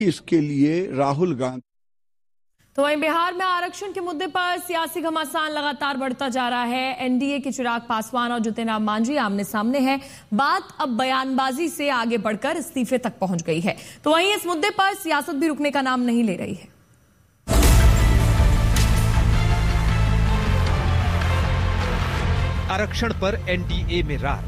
इसके लिए राहुल गांधी। तो वहीं बिहार में आरक्षण के मुद्दे पर सियासी घमासान लगातार बढ़ता जा रहा है। एनडीए के चिराग पासवान और जीतन राम मांझी आमने सामने हैं। बात अब बयानबाजी से आगे बढ़कर इस्तीफे तक पहुंच गई है। तो वहीं इस मुद्दे पर सियासत भी रुकने का नाम नहीं ले रही है। आरक्षण पर एनडीए में रार।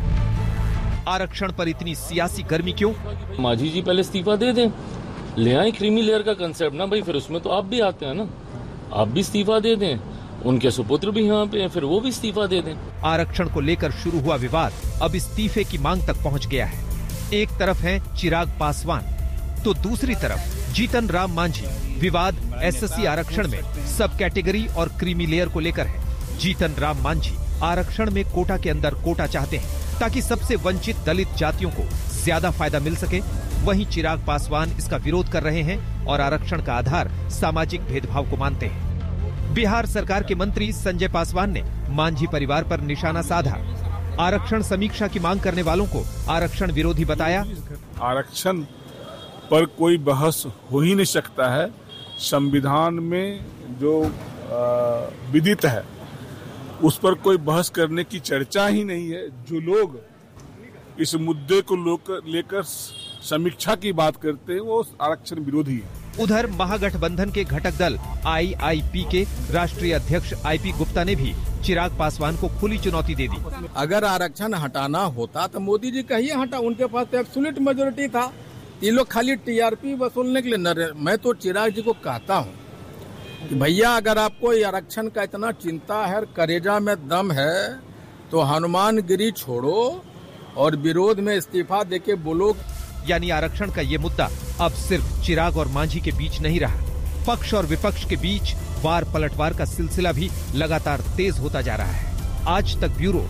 आरक्षण पर इतनी सियासी गर्मी क्यों? मांझी जी पहले इस्तीफा दे दें, ले आए क्रीमी लेयर का कंसेप्ट ना भाई, फिर उसमें तो आप भी आते हैं ना, आप भी इस्तीफा दे दें, उनके सुपुत्र भी यहाँ पे हैं, फिर वो भी इस्तीफा दे दें। आरक्षण को लेकर शुरू हुआ विवाद अब इस्तीफे की मांग तक पहुँच गया है। एक तरफ है चिराग पासवान तो दूसरी तरफ जीतन राम मांझी। विवाद एसएससी आरक्षण में सब कैटेगरी और क्रीमी लेयर को लेकर है। जीतन राम मांझी आरक्षण में कोटा के अंदर कोटा चाहते हैं ताकि सबसे वंचित दलित जातियों को ज्यादा फायदा मिल सके। वहीं चिराग पासवान इसका विरोध कर रहे हैं और आरक्षण का आधार सामाजिक भेदभाव को मानते हैं। बिहार सरकार के मंत्री संजय पासवान ने मांझी परिवार पर निशाना साधा। आरक्षण समीक्षा की मांग करने वालों को आरक्षण विरोधी बताया। आरक्षण पर कोई बहस हो ही नहीं सकता है। संविधान में जो विदित है उस पर कोई बहस करने की चर्चा ही नहीं है। जो लोग इस मुद्दे को लेकर समीक्षा की बात करते हैं वो आरक्षण विरोधी है। उधर महागठबंधन के घटक दल आईआईपी के राष्ट्रीय अध्यक्ष आईपी गुप्ता ने भी चिराग पासवान को खुली चुनौती दे दी। अगर आरक्षण हटाना होता तो मोदी जी कहिए हटा, उनके पास तो एब्सोल्यूट मेजोरिटी था। ये लोग खाली टीआरपी वसूलने के लिए मैं तो चिराग जी को कहता हूँ कि भैया अगर आपको आरक्षण का इतना चिंता है, करेजा में दम है, तो हनुमानगिरी छोड़ो और विरोध में इस्तीफा देके बोलो। यानी आरक्षण का ये मुद्दा अब सिर्फ चिराग और मांझी के बीच नहीं रहा। पक्ष और विपक्ष के बीच वार पलटवार का सिलसिला भी लगातार तेज होता जा रहा है। आज तक ब्यूरो।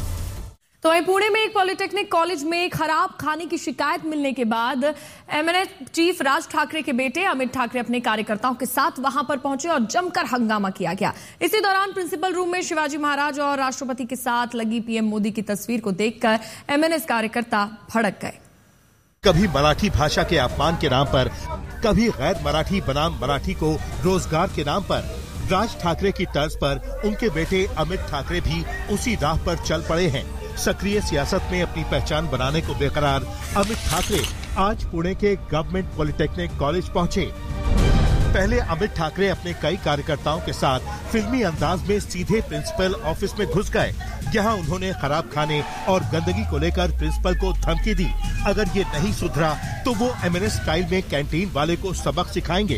तो वहीं पुणे में एक पॉलिटेक्निक कॉलेज में खराब खाने की शिकायत मिलने के बाद एमएनएस चीफ राज ठाकरे के बेटे अमित ठाकरे अपने कार्यकर्ताओं के साथ वहां पर पहुंचे और जमकर हंगामा किया गया। इसी दौरान प्रिंसिपल रूम में शिवाजी महाराज और राष्ट्रपति के साथ लगी पीएम मोदी की तस्वीर को देखकर एमएनएस कार्यकर्ता भड़क गए। कभी मराठी भाषा के अपमान के नाम पर, कभी गैर मराठी बनाम मराठी को रोजगार के नाम पर, राज ठाकरे की तर्ज पर उनके बेटे अमित ठाकरे भी उसी राह पर चल पड़े हैं। सक्रिय सियासत में अपनी पहचान बनाने को बेकरार अमित ठाकरे आज पुणे के गवर्नमेंट पॉलिटेक्निक कॉलेज पहुंचे। पहले अमित ठाकरे अपने कई कार्यकर्ताओं के साथ फिल्मी अंदाज में सीधे प्रिंसिपल ऑफिस में घुस गए। यहाँ उन्होंने खराब खाने और गंदगी को लेकर प्रिंसिपल को धमकी दी। अगर ये नहीं सुधरा तो वो एमएनएस स्टाइल में कैंटीन वाले को सबक सिखाएंगे।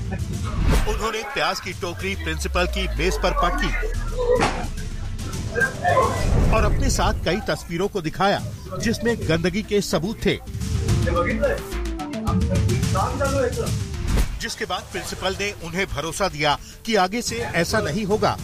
उन्होंने प्याज की टोकरी प्रिंसिपल की मेज पर पटकी और अपने साथ कई तस्वीरों को दिखाया जिसमें गंदगी के सबूत थे। जिसके बाद प्रिंसिपल ने उन्हें भरोसा दिया कि आगे से ऐसा नहीं होगा।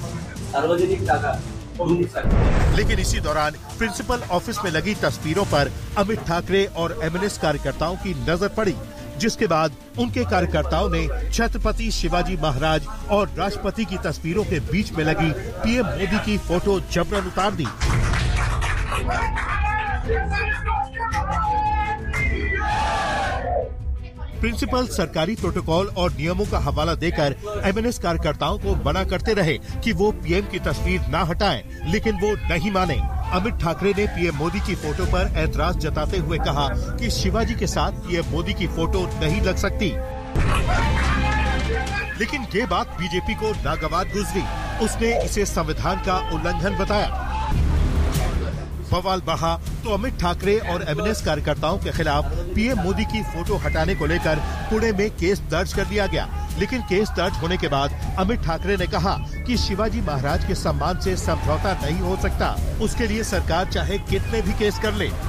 लेकिन इसी दौरान प्रिंसिपल ऑफिस में लगी तस्वीरों पर अमित ठाकरे और एमएनएस कार्यकर्ताओं की नजर पड़ी, जिसके बाद उनके कार्यकर्ताओं ने छत्रपति शिवाजी महाराज और राष्ट्रपति की तस्वीरों के बीच में लगी पीएम मोदी की फोटो जबरन उतार दी। प्रिंसिपल सरकारी प्रोटोकॉल और नियमों का हवाला देकर एमएनएस कार्यकर्ताओं को मना करते रहे कि वो पीएम की तस्वीर न हटाएं, लेकिन वो नहीं माने। अमित ठाकरे ने पीएम मोदी की फोटो पर ऐतराज जताते हुए कहा कि शिवाजी के साथ पीएम मोदी की फोटो नहीं लग सकती। लेकिन ये बात बीजेपी को नागवार गुजरी। उसने इसे संविधान का उल्लंघन बताया। बवाल बढ़ा तो अमित ठाकरे और एमएनएस कार्यकर्ताओं के खिलाफ पीएम मोदी की फोटो हटाने को लेकर पुणे में केस दर्ज कर दिया गया। लेकिन केस दर्ज होने के बाद अमित ठाकरे ने कहा कि शिवाजी महाराज के सम्मान से समझौता नहीं हो सकता। उसके लिए सरकार चाहे कितने भी केस कर ले।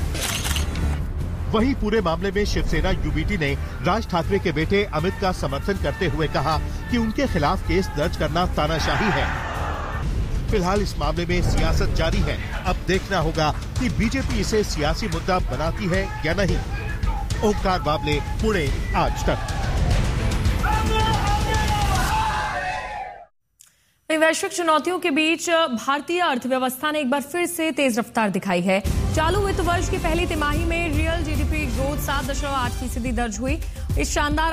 वहीं पूरे मामले में शिवसेना यूबीटी ने राज ठाकरे के बेटे अमित का समर्थन करते हुए कहा कि उनके खिलाफ केस दर्ज करना तानाशाही है। फिलहाल इस मामले में सियासत जारी है। अब देखना होगा कि बीजेपी इसे सियासी मुद्दा बनाती है या नहीं। ओंकार बाबले, पुणे, आज तक। वैश्विक चुनौतियों के बीच भारतीय अर्थव्यवस्था ने एक बार फिर से तेज रफ्तार दिखाई है। चालू वित्त वर्ष की पहली तिमाही में रियल जीडीपी ग्रोथ 7.8% दर्ज हुई इस शानदार